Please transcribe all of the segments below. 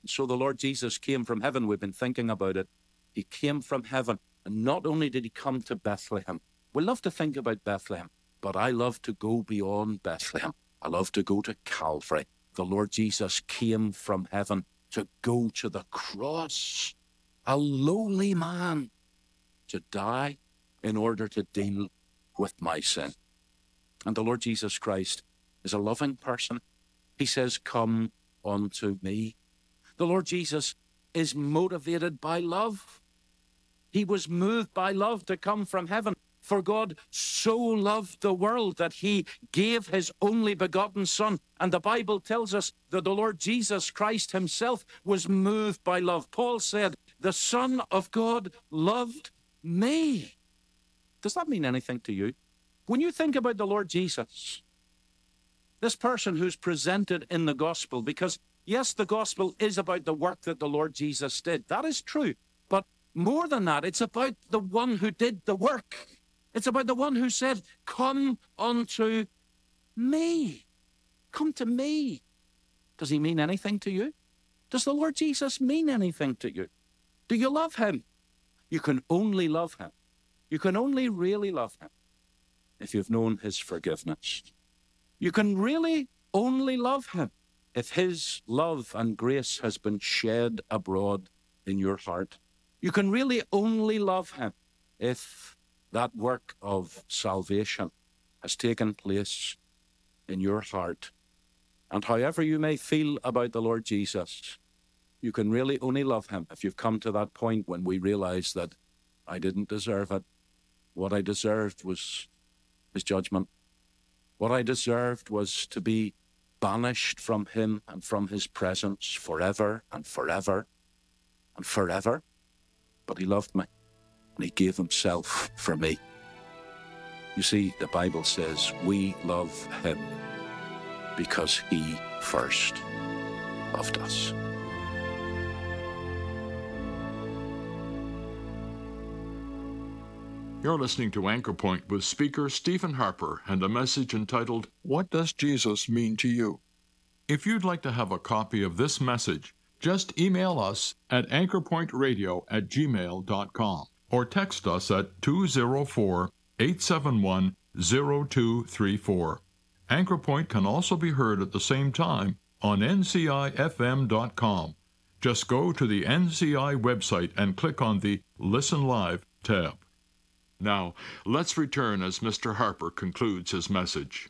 So the Lord Jesus came from heaven. We've been thinking about it. He came from heaven. And not only did he come to Bethlehem, we love to think about Bethlehem, but I love to go beyond Bethlehem. I love to go to Calvary. The Lord Jesus came from heaven to go to the cross, a lowly man, to die in order to deal with my sin. And the Lord Jesus Christ is a loving person. He says, come unto me. The Lord Jesus is motivated by love. He was moved by love to come from heaven. For God so loved the world that he gave his only begotten Son. And the Bible tells us that the Lord Jesus Christ himself was moved by love. Paul said, the Son of God loved me. Does that mean anything to you? When you think about the Lord Jesus, this person who's presented in the gospel, because yes, the gospel is about the work that the Lord Jesus did. That is true. But more than that, it's about the one who did the work. It's about the one who said, come unto me. Come to me. Does he mean anything to you? Does the Lord Jesus mean anything to you? Do you love him? You can only love him. You can only really love him if you've known his forgiveness. You can really only love him if his love and grace has been shed abroad in your heart. You can really only love him if that work of salvation has taken place in your heart. And however you may feel about the Lord Jesus, you can really only love him if you've come to that point when we realize that I didn't deserve it. What I deserved was his judgment. What I deserved was to be banished from him and from his presence forever and forever and forever. But he loved me, and he gave himself for me. You see, the Bible says we love him because he first loved us. You're listening to Anchor Point with speaker Stephen Harper and a message entitled, What Does Jesus Mean to You? If you'd like to have a copy of this message, just email us at anchorpointradio@gmail.com or text us at 204-871-0234. Anchor Point can also be heard at the same time on ncifm.com. Just go to the NCI website and click on the Listen Live tab. Now, let's return as Mr. Harper concludes his message.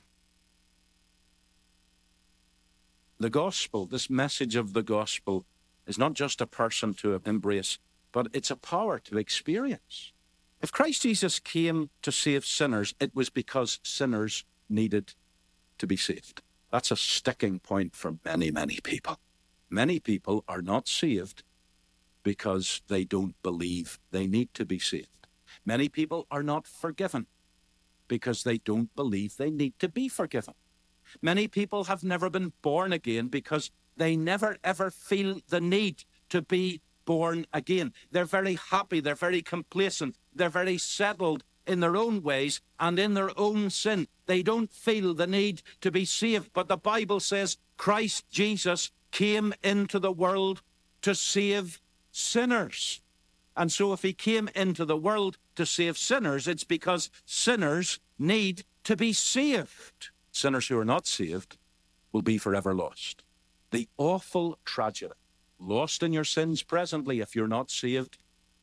The gospel, this message of the gospel, is not just a person to embrace, but it's a power to experience. If Christ Jesus came to save sinners, it was because sinners needed to be saved. That's a sticking point for many, many people. Many people are not saved because they don't believe they need to be saved. Many people are not forgiven because they don't believe they need to be forgiven. Many people have never been born again because they never ever feel the need to be born again. They're very happy, they're very complacent, they're very settled in their own ways and in their own sin. They don't feel the need to be saved. But the Bible says Christ Jesus came into the world to save sinners. And so if he came into the world to save sinners, it's because sinners need to be saved. Sinners who are not saved will be forever lost. The awful tragedy. Lost in your sins presently if you're not saved.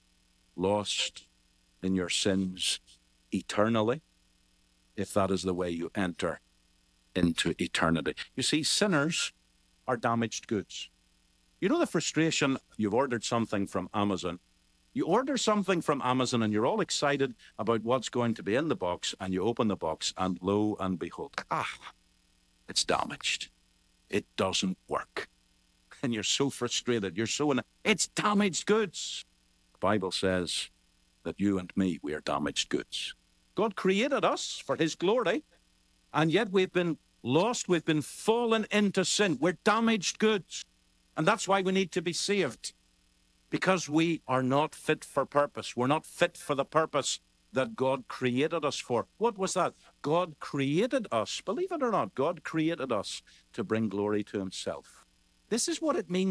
Lost in your sins eternally if that is the way you enter into eternity. You see, sinners are damaged goods. You know the frustration, you've ordered something from Amazon. You order something from Amazon and you're all excited about what's going to be in the box, and you open the box and lo and behold, it's damaged. It doesn't work. And you're so frustrated. It's damaged goods. The Bible says that you and me, we are damaged goods. God created us for his glory, and yet we've been lost. We've been fallen into sin. We're damaged goods. And that's why we need to be saved. Because we are not fit for purpose. We're not fit for the purpose that God created us for. What was that? God created us, believe it or not, God created us to bring glory to himself. This is what it means